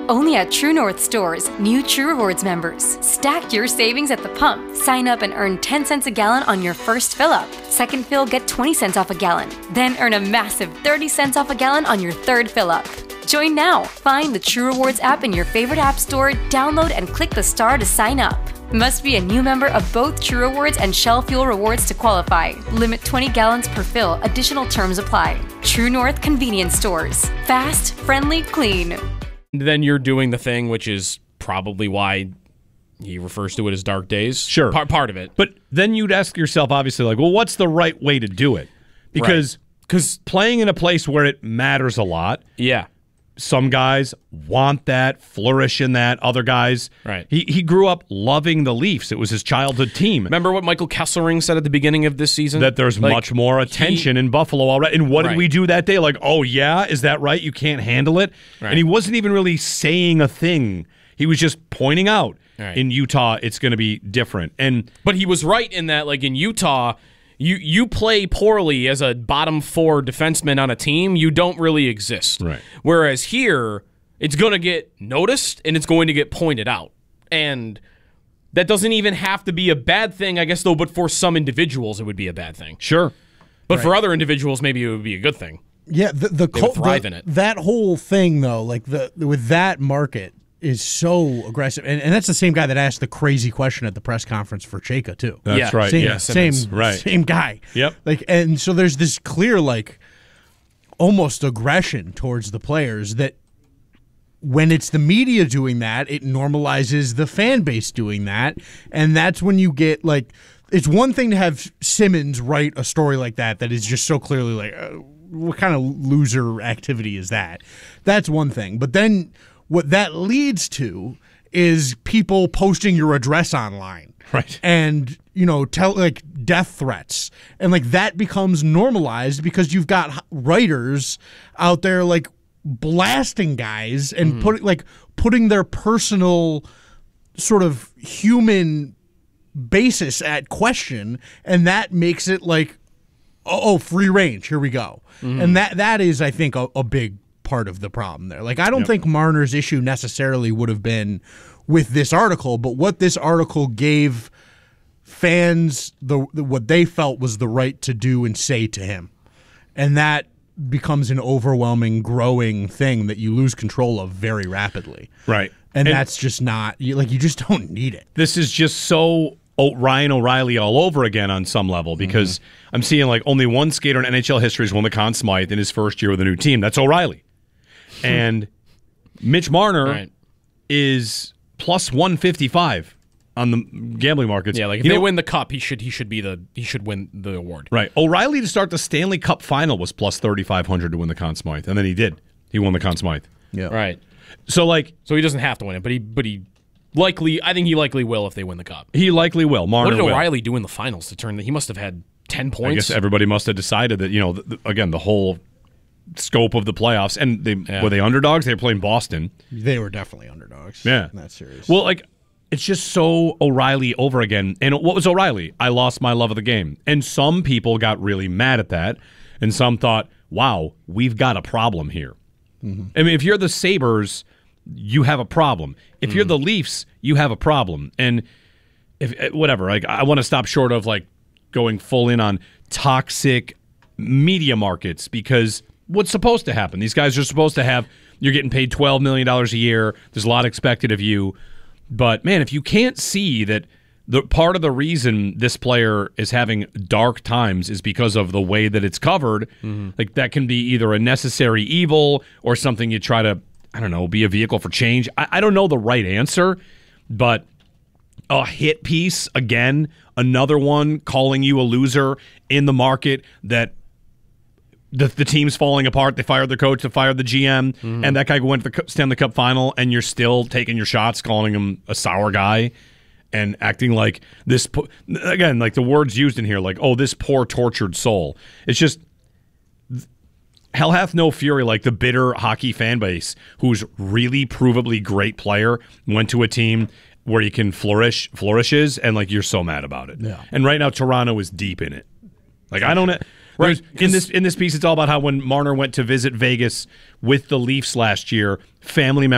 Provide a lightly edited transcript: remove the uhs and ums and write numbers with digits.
Only at True North stores, new True Rewards members. Stack your savings at the pump. Sign up and earn 10 cents a gallon on your first fill-up. Second fill, get 20 cents off a gallon. Then earn a massive 30 cents off a gallon on your third fill-up. Join now. Find the True Rewards app in your favorite app store, download and click the star to sign up. Must be a new member of both True Rewards and Shell Fuel Rewards to qualify. Limit 20 gallons per fill. Additional terms apply. True North Convenience Stores. Fast, friendly, clean. Then you're doing the thing, which is probably why he refers to it as dark days. Sure. Part of it. But then you'd ask yourself, obviously, like, well, what's the right way to do it? Because playing in a place where it matters a lot. Yeah. Some guys want that, flourish in that. Other guys, right. He grew up loving the Leafs. It was his childhood team. Remember what Michael Kesselring said at the beginning of this season? That there's much more attention in Buffalo already. And what did we do that day? Like, oh, yeah, is that right? You can't handle it? Right. And he wasn't even really saying a thing. He was just pointing out in Utah it's going to be different. But he was right in that, like, in Utah, You play poorly as a bottom four defenseman on a team, you don't really exist. Right. Whereas here, it's going to get noticed and it's going to get pointed out. And that doesn't even have to be a bad thing, I guess, though, but for some individuals it would be a bad thing. Sure. But for other individuals, maybe it would be a good thing. Yeah, they would thrive in it. That whole thing, though, like with that market, is so aggressive. And that's the same guy that asked the crazy question at the press conference for Chayka, too. That's right. Same guy. Yep. And so there's this clear, almost aggression towards the players that when it's the media doing that, it normalizes the fan base doing that. And that's when you get, it's one thing to have Simmons write a story like that is just so clearly what kind of loser activity is that? That's one thing. But then what that leads to is people posting your address online. Right. And, death threats. And, that becomes normalized because you've got writers out there, blasting guys and putting their personal sort of human basis at question. And that makes it free range. Here we go. Mm-hmm. And that is, I think, a big part of the problem there. I don't think Marner's issue necessarily would have been with this article, but what this article gave fans what they felt was the right to do and say to him. And that becomes an overwhelming, growing thing that you lose control of very rapidly. Right. And that's just not, you just don't need it. This is just so Ryan O'Reilly all over again on some level because I'm seeing only one skater in NHL history has won the Conn Smythe in his first year with a new team. That's O'Reilly. And Mitch Marner is plus 155 on the gambling markets. Yeah, if they win the cup, he should win the award. Right. O'Reilly to start the Stanley Cup final was plus 3,500 to win the Conn Smythe, and then he did. He won the Conn Smythe. Yeah. Right. So he doesn't have to win it, but he likely, I think he likely will if they win the cup. He likely will. Marner What did will. O'Reilly do in the finals to turn? He must have had 10 points. I guess everybody must have decided that again the whole scope of the playoffs, and were they underdogs? They were playing Boston. They were definitely underdogs. Yeah, in that series. Well, it's just so O'Reilly over again. And what was O'Reilly? I lost my love of the game, and some people got really mad at that, and some thought, "Wow, we've got a problem here." Mm-hmm. I mean, if you're the Sabres, you have a problem. If you're the Leafs, you have a problem. And if whatever, I want to stop short of going full in on toxic media markets because. What's supposed to happen? These guys are supposed to have, you're getting paid $12 million a year. There's a lot expected of you. But, man, if you can't see that the part of the reason this player is having dark times is because of the way that it's covered, that can be either a necessary evil or something you try to, be a vehicle for change. I don't know the right answer, but a hit piece, again, another one calling you a loser in the market that the team's falling apart. They fired the coach, they fired the GM, and that guy went to the Stanley Cup final, and you're still taking your shots, calling him a sour guy, and acting like this. Again, the words used in here, this poor tortured soul. It's just hell hath no fury. The bitter hockey fan base, who's really provably great player, went to a team where he can flourishes, and you're so mad about it. Yeah. And right now, Toronto is deep in it. I don't. Right. In this piece, it's all about how when Marner went to visit Vegas with the Leafs last year, family members